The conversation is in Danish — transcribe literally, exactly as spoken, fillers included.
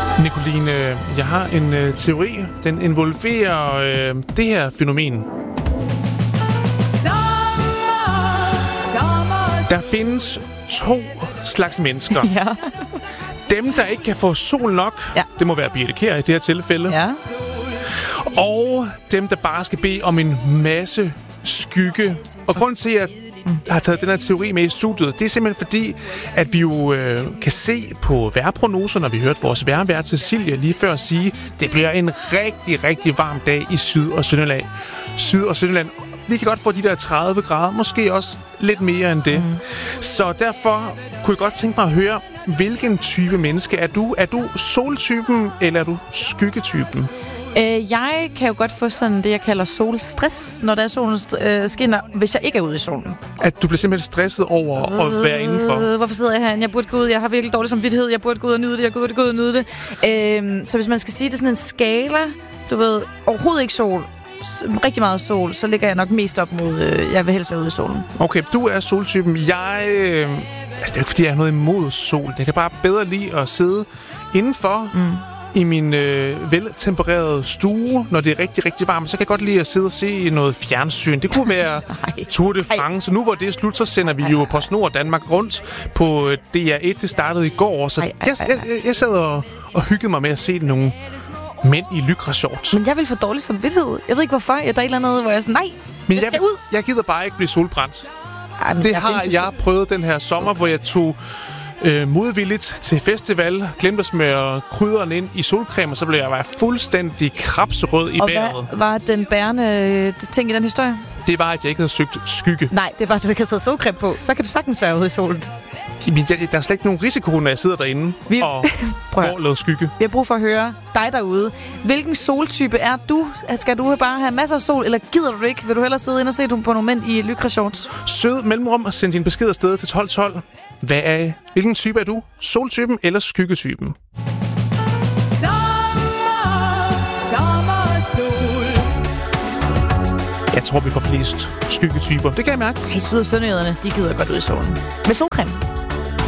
Nicoline, jeg har en øh, teori. Den involverer øh, det her fænomen. Der findes to slags mennesker. Ja. Dem, der ikke kan få sol nok, ja. det må være Birthe Kjær i det her tilfælde. Ja. Og dem, der bare skal bede om en masse skygge. Og grunden til, at jeg har taget den her teori med i studiet, det er simpelthen fordi, at vi jo øh, kan se på vejrprognoser, når vi hørte vores vejrvært Cecilie lige før sige, det bliver en rigtig, rigtig varm dag i Syd- og Sønderjylland. Syd- og Sønderjylland. Vi kan godt få de der tredive grader, måske også lidt mere end det. Mm. Så derfor kunne jeg godt tænke mig at høre, hvilken type menneske er du? Er du soltypen, eller er du skyggetypen? Øh, jeg kan jo godt få sådan det, jeg kalder solstress, når der er solen øh, skinner, hvis jeg ikke er ude i solen. At du bliver simpelthen stresset over at være indenfor? Hvorfor sidder jeg herinde? Jeg burde gå ud. Jeg har virkelig dårlig samvittighed. Jeg burde gå ud og nyde det. Jeg burde gå ud og nyde det. Øh, så hvis man skal sige, det er sådan en skala, du ved, overhovedet ikke sol, rigtig meget sol, så ligger jeg nok mest op mod, øh, jeg vil helst være ude i solen. Okay, du er soltypen. Jeg... Øh, altså, det er jo ikke, fordi jeg har noget imod sol. Jeg kan bare bedre lide at sidde indenfor mm. i min øh, veltempererede stue, når det er rigtig, rigtig varmt. Så kan jeg godt lide at sidde og se noget fjernsyn. Det kunne være Tour de France. Nu hvor det er slut, så sender vi ej, jo på Snor Danmark rundt på D R et. Det startede i går, så ej, ej, jeg, jeg, jeg sad og, og hyggede mig med at se nogle mænd i lycra-shorts. Men jeg vil få dårlig samvittighed. Jeg ved ikke hvorfor. Jeg, der er et eller andet, hvor jeg er sådan, nej, Men jeg jeg skal ud. Jeg gider bare ikke blive solbrændt. Ej, det jeg har jeg prøvet den her sommer, hvor jeg tog øh, modvilligt til festival, glemte at smøre krydderen ind i solcreme, og så blev jeg bare fuldstændig krabserød i og bæret. Og hvad var den bærende ting i den historie? Det var, at jeg ikke havde søgt skygge. Nej, det var, at du ikke havde taget solcreme på. Så kan du sagtens være ude i solen. Der er slet ikke nogen risiko, når jeg sidder derinde vi... og får lavet skygge. Vi har brug for at høre dig derude. Hvilken soltype er du? Skal du bare have masser af sol, eller gider du ikke? Vil du hellere sidde ind og se på nogle mænd i lycra-shorts? Sød mellemrum og send din besked afsted til tolv tolv. Hvad er, hvilken type er du? Soltypen eller skyggetypen? Sommer, sommer, sol. Jeg tror, vi får flest skyggetyper. Det kan jeg mærke. Hey, Syd- og Sønderjyderne, de gider godt ud i solen. Med solcreme.